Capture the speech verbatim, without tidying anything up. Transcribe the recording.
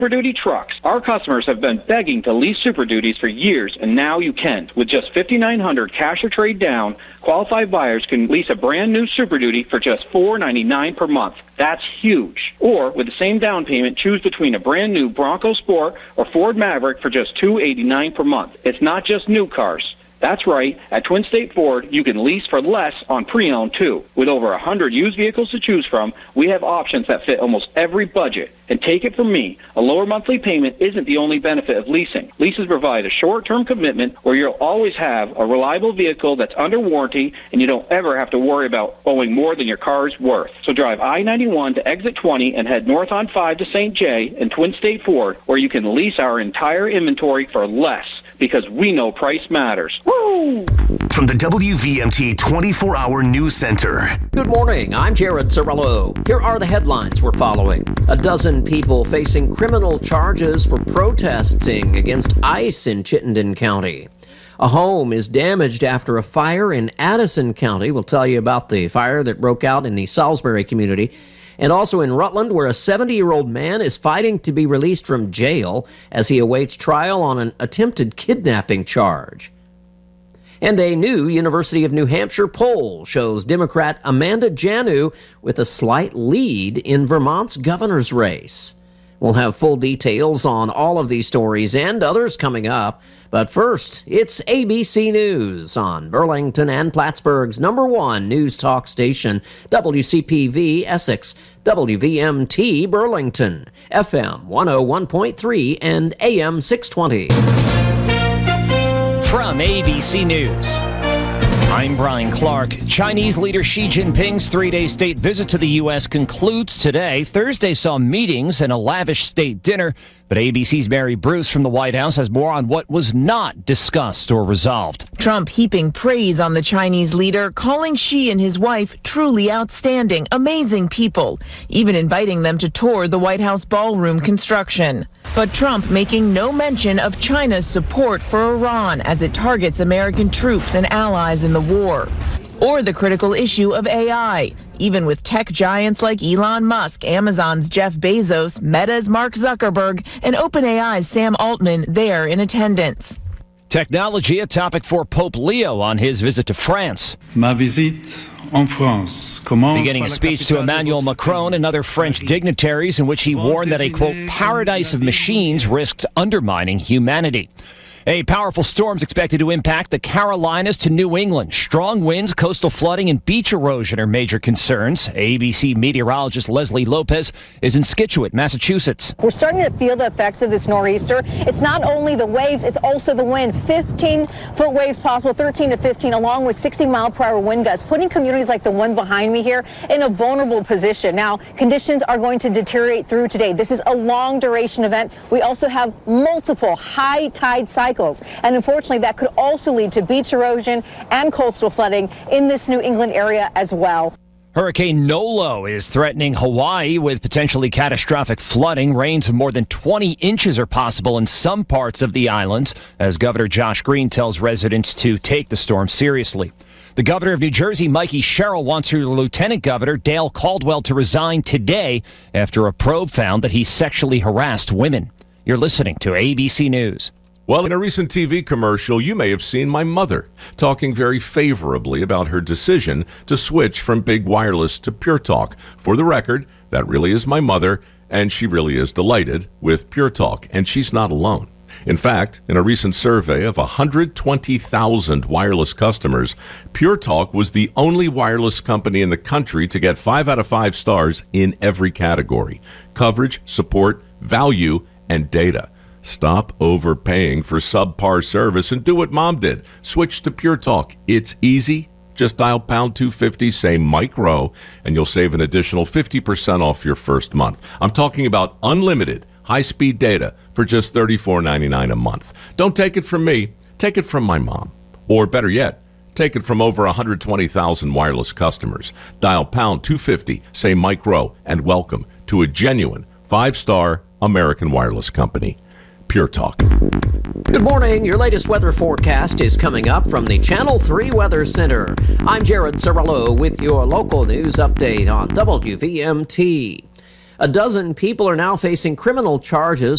Super Duty trucks. Our customers have been begging to lease Super Duties for years, and now you can. With just five thousand nine hundred dollars cash or trade down, qualified buyers can lease a brand new Super Duty for just four dollars and ninety-nine cents per month. That's huge. Or, with the same down payment, choose between a brand new Bronco Sport or Ford Maverick for just two dollars and eighty-nine cents per month. It's not just new cars. That's right. At Twin State Ford, you can lease for less on pre-owned, too. With over one hundred used vehicles to choose from, we have options that fit almost every budget. And take it from me, a lower monthly payment isn't the only benefit of leasing. Leases provide a short-term commitment where you'll always have a reliable vehicle that's under warranty, and you don't ever have to worry about owing more than your car's worth. So drive I ninety-one to exit twenty and head north on five to Saint Jay and Twin State Ford, where you can lease our entire inventory for less, because we know price matters. Woo! From the W V M T twenty-four hour News Center. Good morning, I'm Jared Cirillo. Here are the headlines we're following. A dozen people facing criminal charges for protesting against ICE in Chittenden County. A home is damaged after a fire in Addison County. We'll tell you about the fire that broke out in the Salisbury community. And also in Rutland, where a seventy-year-old man is fighting to be released from jail as he awaits trial on an attempted kidnapping charge. And a new University of New Hampshire poll shows Democrat Amanda Janu with a slight lead in Vermont's governor's race. We'll have full details on all of these stories and others coming up. But first, it's A B C News on Burlington and Plattsburgh's number one news talk station, W C P V Essex, W V M T Burlington, F M one oh one point three and A M six twenty. From A B C News, I'm Brian Clark. Chinese leader Xi Jinping's three-day state visit to the U S concludes today. Thursday saw meetings and a lavish state dinner, but A B C's Mary Bruce from the White House has more on what was not discussed or resolved. Trump heaping praise on the Chinese leader, calling Xi and his wife truly outstanding, amazing people, even inviting them to tour the White House ballroom construction. But Trump making no mention of China's support for Iran as it targets American troops and allies in the war. Or the critical issue of A I, even with tech giants like Elon Musk, Amazon's Jeff Bezos, Meta's Mark Zuckerberg, and OpenAI's Sam Altman there in attendance. Technology, a topic for Pope Leo on his visit to France. Ma visite en France commence. Beginning a speech to Emmanuel Macron and other French dignitaries in which he warned that a, quote, paradise of machines risked undermining humanity. A powerful storm is expected to impact the Carolinas to New England. Strong winds, coastal flooding, and beach erosion are major concerns. A B C meteorologist Leslie Lopez is in Scituate, Massachusetts. We're starting to feel the effects of this nor'easter. It's not only the waves, it's also the wind. fifteen-foot waves possible, thirteen to fifteen, along with sixty mile per hour wind gusts, putting communities like the one behind me here in a vulnerable position. Now, conditions are going to deteriorate through today. This is a long duration event. We also have multiple high tide cycles. And unfortunately, that could also lead to beach erosion and coastal flooding in this New England area as well. Hurricane Nolo is threatening Hawaii with potentially catastrophic flooding. Rains of more than twenty inches are possible in some parts of the islands, as Governor Josh Green tells residents to take the storm seriously. The governor of New Jersey, Mikey Sherrill, wants her lieutenant governor, Dale Caldwell, to resign today after a probe found that he sexually harassed women. You're listening to A B C News. Well, in a recent T V commercial, you may have seen my mother talking very favorably about her decision to switch from Big Wireless to Pure Talk. For the record, that really is my mother, and she really is delighted with Pure Talk, and she's not alone. In fact, in a recent survey of one hundred twenty thousand wireless customers, Pure Talk was the only wireless company in the country to get five out of five stars in every category: coverage, support, value, and data. Stop overpaying for subpar service and do what Mom did. Switch to Pure Talk. It's easy. Just dial pound two fifty, say Mike Rowe, and you'll save an additional fifty percent off your first month. I'm talking about unlimited high-speed data for just thirty-four ninety-nine a month. Don't take it from me. Take it from my mom. Or better yet, take it from over one hundred twenty thousand wireless customers. Dial pound two fifty, say Mike Rowe, and welcome to a genuine five-star American wireless company. Pure Talk. Good morning. Your latest weather forecast is coming up from the Channel three Weather Center. I'm Jared Cirillo with your local news update on W V M T. A dozen people are now facing criminal charges